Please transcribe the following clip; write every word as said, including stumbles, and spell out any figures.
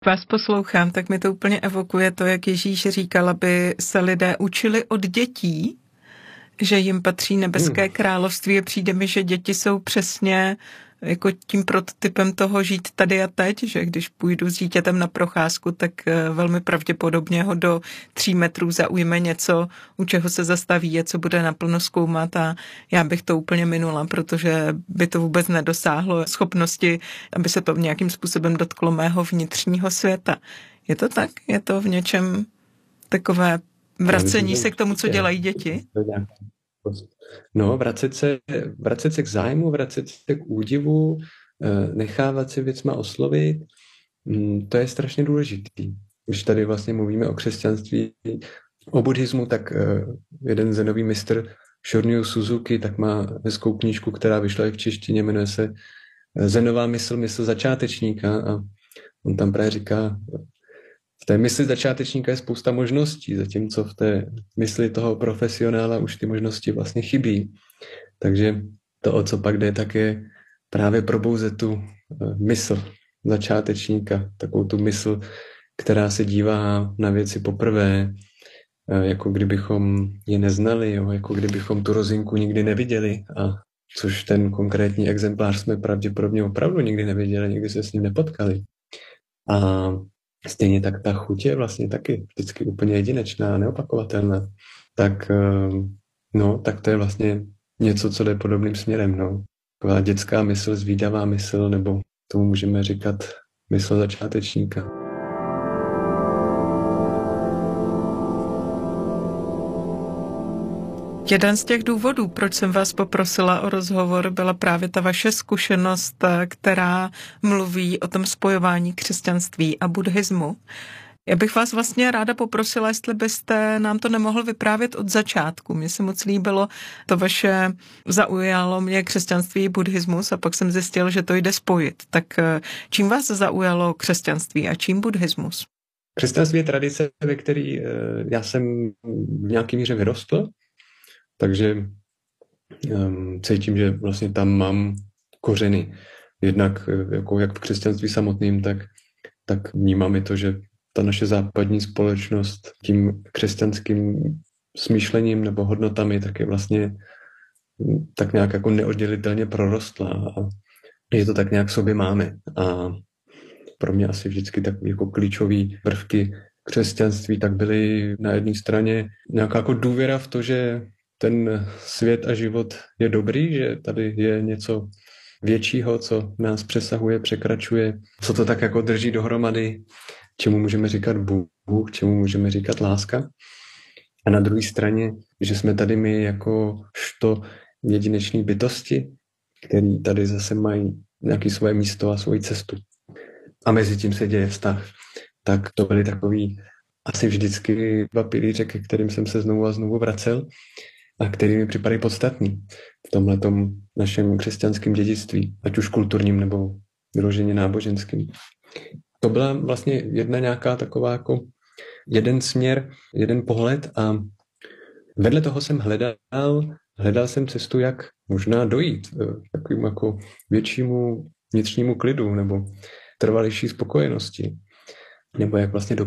Vás poslouchám, tak mi to úplně evokuje to, jak Ježíš říkal, aby se lidé učili od dětí, že jim patří nebeské Hmm. království a přijde mi, že děti jsou přesně jako tím prototypem toho žít tady a teď, že když půjdu s dítětem na procházku, tak velmi pravděpodobně ho do tří metrů zaujme něco, u čeho se zastaví a co bude naplno zkoumat a já bych to úplně minula, protože by to vůbec nedosáhlo schopnosti, aby se to nějakým způsobem dotklo mého vnitřního světa. Je to tak? Je to v něčem takové vracení se k tomu, co dělají děti? No, vracet se, vracet se k zájmu, vracet se k údivu, nechávat se věcma oslovit, to je strašně důležitý. Když tady vlastně mluvíme o křesťanství, o buddhismu, tak jeden zenový mistr Shoryu Suzuki tak má hezkou knížku, která vyšla i v češtině, jmenuje se Zenová mysl, mysl začátečníka a on tam právě říká, v té mysli začátečníka je spousta možností, zatímco v té mysli toho profesionála už ty možnosti vlastně chybí. Takže to, o co pak jde, tak je právě probouzet tu mysl začátečníka, takovou tu mysl, která se dívá na věci poprvé, jako kdybychom je neznali, jo? Jako kdybychom tu rozinku nikdy neviděli, a což ten konkrétní exemplář jsme pravděpodobně opravdu nikdy neviděli, nikdy se s ním nepotkali. A stejně tak ta chuť je vlastně taky vždycky úplně jedinečná, neopakovatelná. Tak, no, tak to je vlastně něco, co jde podobným směrem. No. Taková dětská mysl, zvídavá mysl, nebo tomu můžeme říkat mysl začátečníka. Jeden z těch důvodů, proč jsem vás poprosila o rozhovor, byla právě ta vaše zkušenost, která mluví o tom spojování křesťanství a buddhismu. Já bych vás vlastně ráda poprosila, jestli byste nám to nemohl vyprávět od začátku. Mně se moc líbilo to vaše, zaujalo mě křesťanství i buddhismus a pak jsem zjistil, že to jde spojit. Tak čím vás zaujalo křesťanství a čím buddhismus? Křesťanství je tradice, ve které já jsem v nějaký míře vyrostl. Takže um, cítím, že vlastně tam mám kořeny. Jednak jako jak v křesťanství samotným, tak, tak vnímám i to, že ta naše západní společnost tím křesťanským smýšlením nebo hodnotami tak je vlastně tak nějak jako neoddělitelně prorostla a je to tak nějak v sobě máme. A pro mě asi vždycky tak jako klíčový prvky křesťanství tak byly na jedné straně nějaká jako důvěra v to, že ten svět a život je dobrý, že tady je něco většího, co nás přesahuje, překračuje, co to tak jako drží dohromady, čemu můžeme říkat Bůh, čemu můžeme říkat láska. A na druhé straně, že jsme tady my jako što jedinečné bytosti, které tady zase mají nějaké svoje místo a svoji cestu. A mezi tím se děje vztah. Tak to byly takový asi vždycky dva pilíře, ke kterým jsem se znovu a znovu vracel a který mi připadají podstatný v tomhletom našem křesťanském dědictví, ať už kulturním nebo vyloženě náboženským. To byla vlastně jedna nějaká taková jako jeden směr, jeden pohled a vedle toho jsem hledal, hledal jsem cestu, jak možná dojít k takovému jako většímu vnitřnímu klidu nebo trvalejší spokojenosti, nebo jak vlastně